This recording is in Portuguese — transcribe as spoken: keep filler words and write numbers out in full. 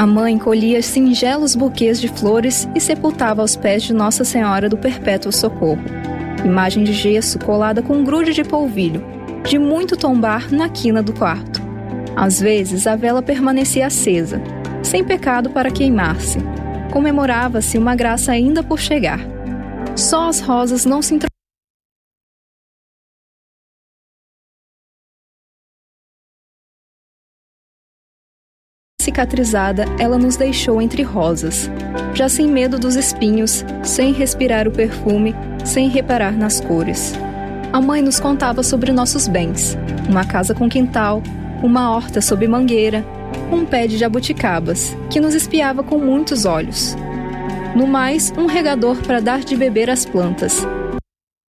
A mãe colhia singelos buquês de flores e sepultava aos pés de Nossa Senhora do Perpétuo Socorro, imagem de gesso colada com um grude de polvilho, de muito tombar na quina do quarto. Às vezes a vela permanecia acesa, sem pecado para queimar-se. Comemorava-se uma graça ainda por chegar. Só as rosas não se introduziam. Cicatrizada, ela nos deixou entre rosas, já sem medo dos espinhos, sem respirar o perfume, sem reparar nas cores. A mãe nos contava sobre nossos bens: uma casa com quintal, uma horta sob mangueira, um pé de jabuticabas, que nos espiava com muitos olhos. No mais, um regador para dar de beber às plantas,